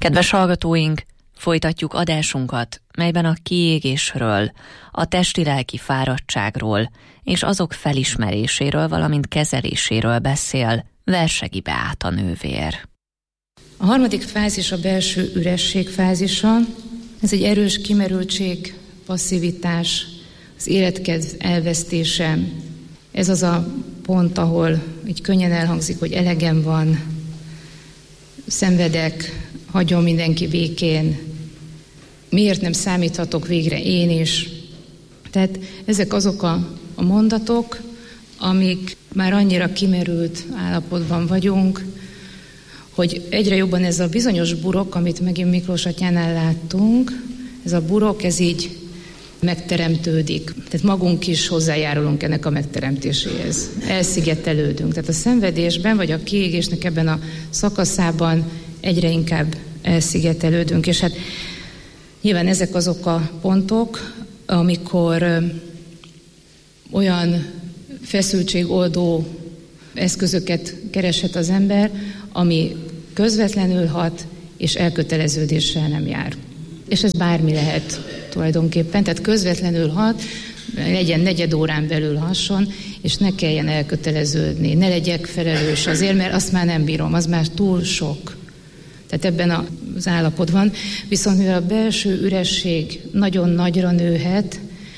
Kedves hallgatóink, folytatjuk adásunkat, melyben a kiégésről, a testi-lelki fáradtságról és azok felismeréséről, valamint kezeléséről beszél Versegyi Beáta nővér. A harmadik fázis a belső üresség fázisa. Ez egy erős kimerültség, passzivitás, az életkedv elvesztése. Ez az a pont, ahol így könnyen elhangzik, hogy elegem van, szenvedek, hagyom mindenki békén, miért nem számíthatok végre én is. Tehát ezek azok a mondatok, amik már annyira kimerült állapotban vagyunk, hogy egyre jobban ez a bizonyos burok, amit megint Miklós atyánál láttunk, ez a burok, ez így megteremtődik. Tehát magunk is hozzájárulunk ennek a megteremtéséhez. Elszigetelődünk. Tehát a szenvedésben, vagy a kiégésnek ebben a szakaszában egyre inkább elszigetelődünk. És hát nyilván ezek azok a pontok, amikor olyan feszültségoldó eszközöket kereshet az ember, ami közvetlenül hat, és elköteleződéssel nem jár. És ez bármi lehet tulajdonképpen, tehát közvetlenül hat, legyen negyed órán belül hasson, és ne kelljen elköteleződni, ne legyek felelős azért, mert azt már nem bírom, az már túl sok. Tehát ebben az állapotban. Viszont mivel a belső üresség nagyon nagyra nőhet,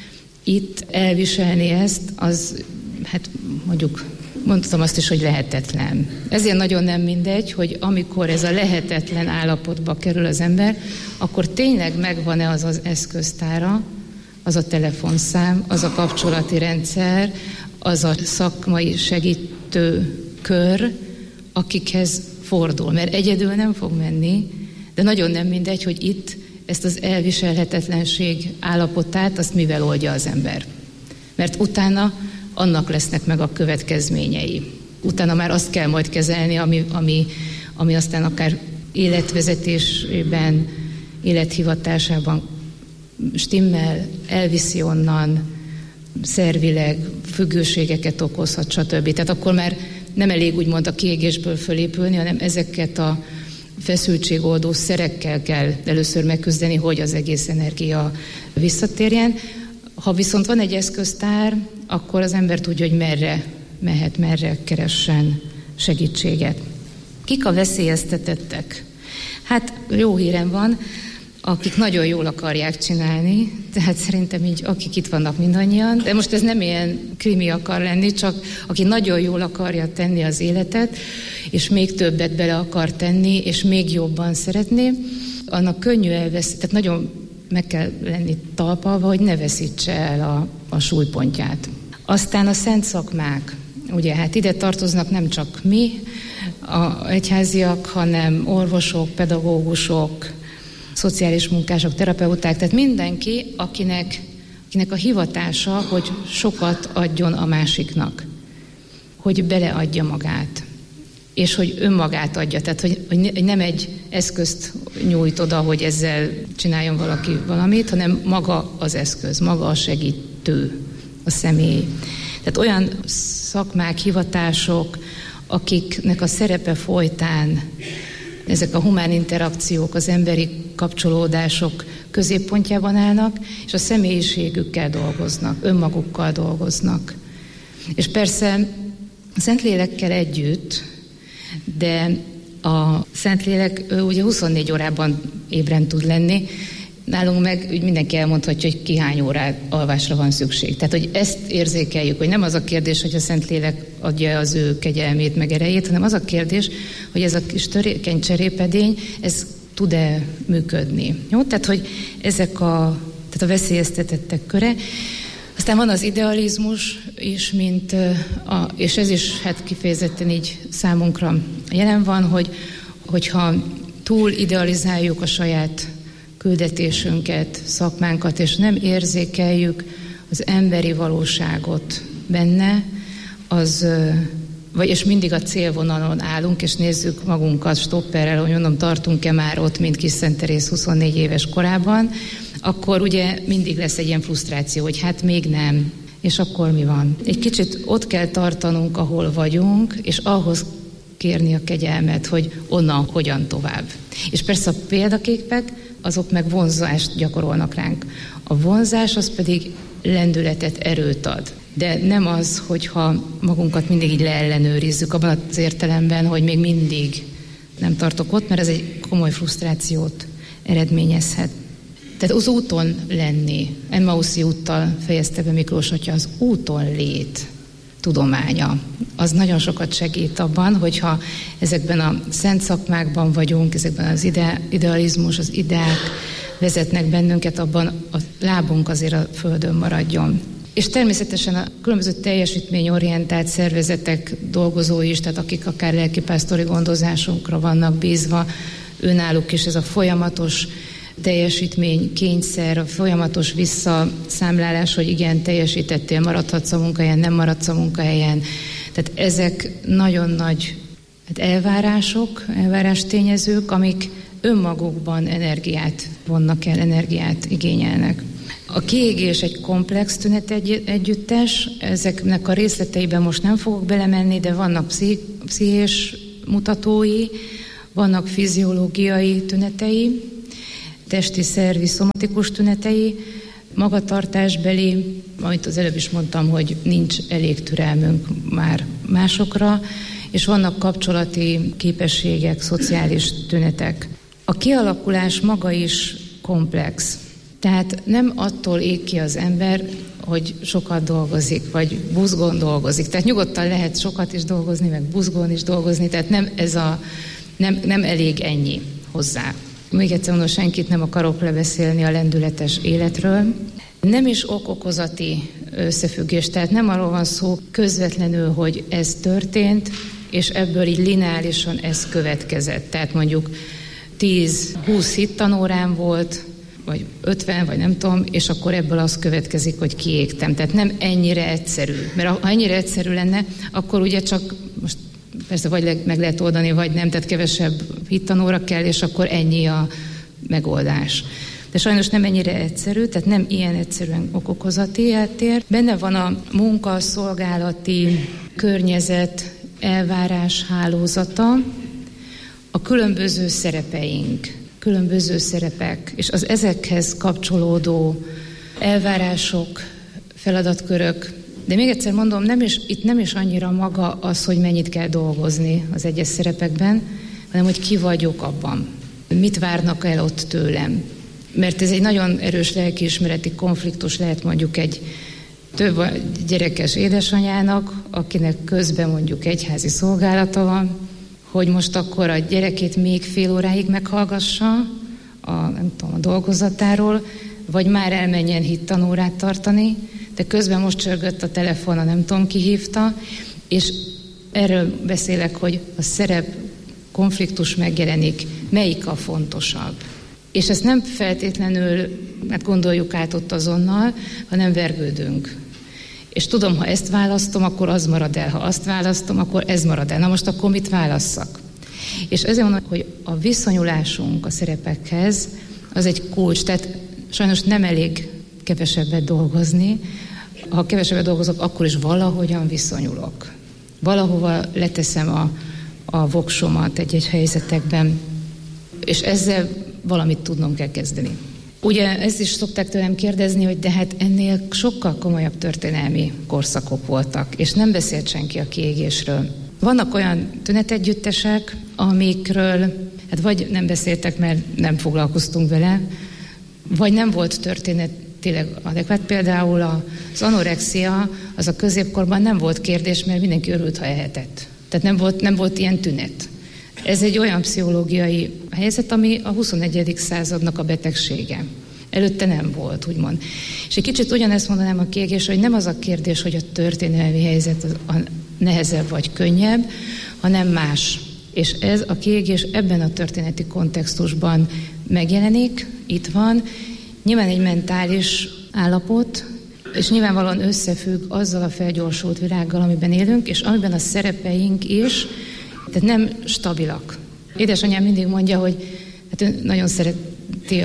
itt elviselni ezt, az, hát mondjuk, mondtam azt is, hogy lehetetlen. Ezért nagyon nem mindegy, hogy amikor ez a lehetetlen állapotba kerül az ember, akkor tényleg megvan-e az az eszköztára, az a telefonszám, az a kapcsolati rendszer, az a szakmai segítő kör, akikhez fordul. Mert egyedül nem fog menni, de nagyon nem mindegy, hogy itt ezt az elviselhetetlenség állapotát, azt mivel oldja az ember. Mert utána annak lesznek meg a következményei. Utána már azt kell majd kezelni, ami aztán akár életvezetésében, élethivatásában stimmel, elviszi onnan, szervileg függőségeket okozhat, stb. Tehát akkor már nem elég úgymond a kiégésből fölépülni, hanem ezeket a feszültségoldó szerekkel kell először megküzdeni, hogy az egész energia visszatérjen. Ha viszont van egy eszköztár, akkor az ember tudja, hogy merre mehet, merre keressen segítséget. Kik a veszélyeztetettek? Hát jó hírem van, akik nagyon jól akarják csinálni, tehát szerintem így, akik itt vannak mindannyian, de most ez nem ilyen krimi akar lenni, csak aki nagyon jól akarja tenni az életet, és még többet bele akar tenni, és még jobban szeretné, annak könnyű elveszni, tehát nagyon meg kell lenni talpalva, hogy ne veszítse el a súlypontját. Aztán a szent szakmák, ugye hát ide tartoznak nem csak mi, a egyháziak, hanem orvosok, pedagógusok, szociális munkások, terapeuták, tehát mindenki, akinek a hivatása, hogy sokat adjon a másiknak, hogy beleadja magát, és hogy önmagát adja, tehát hogy nem egy eszközt nyújt oda, hogy ezzel csináljon valaki valamit, hanem maga az eszköz, maga a segítő, a személy. Tehát olyan szakmák, hivatások, akiknek a szerepe folytán ezek a humán interakciók, az emberi kapcsolódások középpontjában állnak, és a személyiségükkel dolgoznak, önmagukkal dolgoznak. És persze a Szentlélekkel együtt, de a Szentlélek ugye 24 órában ébren tud lenni, nálunk meg úgy mindenki elmondhatja, hogy ki hány órát alvásra van szükség. Tehát, hogy ezt érzékeljük, hogy nem az a kérdés, hogy a Szentlélek adja az ő kegyelmét, meg erejét, hanem az a kérdés, hogy ez a kis törékeny cserépedény, ez tud-e működni. Jó? Tehát, hogy ezek a veszélyeztetettek köre. Aztán van az idealizmus is, és ez is hát kifejezetten így számunkra jelen van, hogyha túl idealizáljuk a saját küldetésünket, szakmánkat, és nem érzékeljük az emberi valóságot benne, és mindig a célvonalon állunk, és nézzük magunkat stopperrel, hogy mondom, tartunk-e már ott, mint Kis Szent Teréz 24 éves korában, akkor ugye mindig lesz egy ilyen frusztráció, hogy hát még nem, és akkor mi van? Egy kicsit ott kell tartanunk, ahol vagyunk, és ahhoz kérni a kegyelmet, hogy onnan hogyan tovább. És persze a példaképek, azok meg vonzást gyakorolnak ránk. A vonzás az pedig lendületet, erőt ad. De nem az, hogyha magunkat mindig így leellenőrizzük, abban az értelemben, hogy még mindig nem tartok ott, mert ez egy komoly frusztrációt eredményezhet. Tehát az úton lenni, Emmauszi úttal fejezte be Miklós atya, az úton lét tudománya. Az nagyon sokat segít abban, hogyha ezekben a szent szakmákban vagyunk, ezekben az idealizmus, az ideák vezetnek bennünket, abban a lábunk azért a földön maradjon. És természetesen a különböző teljesítményorientált szervezetek dolgozói is, tehát akik akár lelkipásztori gondozásunkra vannak bízva, önálluk is ez a folyamatos teljesítménykényszer, a folyamatos visszaszámlálás, hogy igen, teljesítettél, maradhatsz a munkahelyen, nem maradsz a munkahelyen. Tehát ezek nagyon nagy elvárástényezők, amik önmagukban energiát vonnak el, energiát igényelnek. A kiégés egy komplex tünetegyüttes, ezeknek a részleteiben most nem fogok belemenni, de vannak pszichés mutatói, vannak fiziológiai tünetei, testi, szervi, szomatikus tünetei, magatartásbeli, amit az előbb is mondtam, hogy nincs elég türelmünk már másokra, és vannak kapcsolati képességek, szociális tünetek. A kialakulás maga is komplex. Tehát nem attól ég ki az ember, hogy sokat dolgozik, vagy buzgón dolgozik. Tehát nyugodtan lehet sokat is dolgozni, meg buzgón is dolgozni, tehát nem elég ennyi hozzá. Még egyszer mondom, senkit nem akarok lebeszélni a lendületes életről. Nem is ok-okozati összefüggés, tehát nem arról van szó közvetlenül, hogy ez történt, és ebből így lineárisan ez következett. Tehát mondjuk 10-20 hittanórám volt, vagy 50, vagy nem tudom, és akkor ebből az következik, hogy kiégtem. Tehát nem ennyire egyszerű. Mert ha ennyire egyszerű lenne, akkor ugye csak most persze vagy meg lehet oldani, vagy nem, tehát kevesebb hittanóra kell, és akkor ennyi a megoldás. De sajnos nem ennyire egyszerű, tehát nem ilyen egyszerűen okokozati háttér. Benne van a munka, szolgálati környezet, elvárás hálózata, a különböző szerepeink, különböző szerepek, és az ezekhez kapcsolódó elvárások, feladatkörök. De még egyszer mondom, itt nem is annyira maga az, hogy mennyit kell dolgozni az egyes szerepekben, hanem hogy ki vagyok abban. Mit várnak el ott tőlem. Mert ez egy nagyon erős lelkiismereti konfliktus lehet mondjuk egy több gyerekes édesanyának, akinek közben mondjuk egyházi szolgálata van, hogy most akkor a gyerekét még fél óráig meghallgassa a dolgozatáról, vagy már elmenjen hittanórát tartani, de közben most csörgött a telefon, nem tudom ki hívta, és erről beszélek, hogy a szerep konfliktus megjelenik, melyik a fontosabb. És ezt nem feltétlenül gondoljuk át ott azonnal, hanem vergődünk. És tudom, ha ezt választom, akkor az marad el. Ha azt választom, akkor ez marad el. Na most akkor mit válasszak? És ezért mondom, hogy a viszonyulásunk a szerepekhez az egy kulcs. Tehát sajnos nem elég kevesebbet dolgozni. Ha kevesebbet dolgozok, akkor is valahogyan viszonyulok. Valahova leteszem a voksomat egy helyzetekben. És ezzel valamit tudnom kell kezdeni. Ugye ezt is szokták tőlem kérdezni, hogy de hát ennél sokkal komolyabb történelmi korszakok voltak, és nem beszélt senki a kiégésről. Vannak olyan tünetegyüttesek, amikről hát vagy nem beszéltek, mert nem foglalkoztunk vele, vagy nem volt történetileg adekvát. Például az anorexia, az a középkorban nem volt kérdés, mert mindenki örült, ha ehetett. Tehát nem volt ilyen tünet. Ez egy olyan pszichológiai helyzet, ami a 21. századnak a betegsége. Előtte nem volt, úgymond. És egy kicsit ugyanezt mondanám a kiégésre, hogy nem az a kérdés, hogy a történelmi helyzet a nehezebb vagy könnyebb, hanem más. És ez a kiégés ebben a történeti kontextusban megjelenik, itt van. Nyilván egy mentális állapot, és nyilvánvalóan összefügg azzal a felgyorsult világgal, amiben élünk, és amiben a szerepeink is, tehát nem stabilak. Édesanyám mindig mondja, hogy hát ő nagyon szereti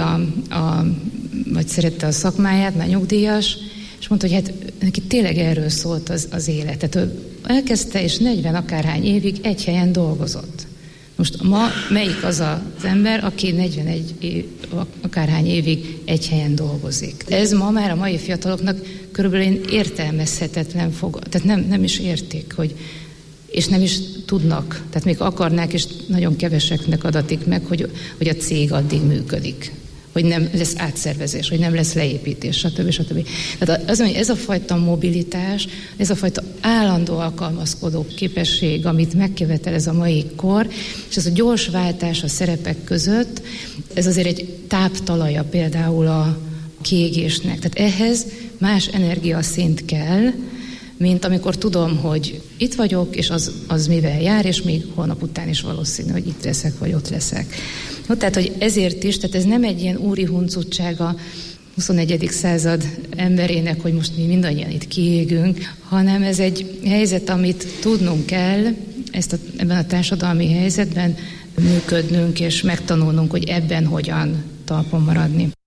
vagy szerette a szakmáját, már nyugdíjas, és mondta, hogy hát neki tényleg erről szólt az élet. Tehát elkezdte, és 40 akárhány évig egy helyen dolgozott. Most ma melyik az az ember, aki 41 akárhány évig egy helyen dolgozik? Ez ma már a mai fiataloknak körülbelül értelmezhetetlen tehát nem is értik, és nem is tudnak, tehát még akarnák, és nagyon keveseknek adatik meg, hogy a cég addig működik, hogy nem lesz átszervezés, hogy nem lesz leépítés, stb. Tehát az, hogy ez a fajta mobilitás, ez a fajta állandó alkalmazkodó képesség, amit megkövetel ez a mai kor, és ez a gyors váltás a szerepek között, ez azért egy táptalaja például a kiégésnek. Tehát ehhez más energiaszint kell, mint amikor tudom, hogy itt vagyok, és az mivel jár, és még holnap után is valószínű, hogy itt leszek, vagy ott leszek. No, tehát, hogy ezért is, tehát ez nem egy ilyen úri huncutság a 21. század emberének, hogy most mi mindannyian itt kiégünk, hanem ez egy helyzet, amit tudnunk kell, ebben a társadalmi helyzetben működnünk, és megtanulnunk, hogy ebben hogyan talpon maradni.